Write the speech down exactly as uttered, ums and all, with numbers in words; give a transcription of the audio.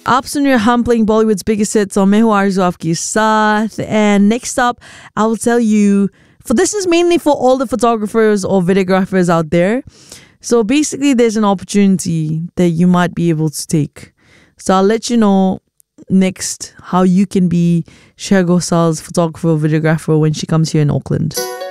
आप सुन रहे हम playing Bollywood's biggest hits on मैं हूँ आरज़ू आपके साथ. And next up, I will tell you, for this is mainly for all the photographers or videographers out there. So basically, there's an opportunity that you might be able to take. So I'll let you know next how you can be Shreya Ghossal's photographer or videographer when she comes here in Auckland.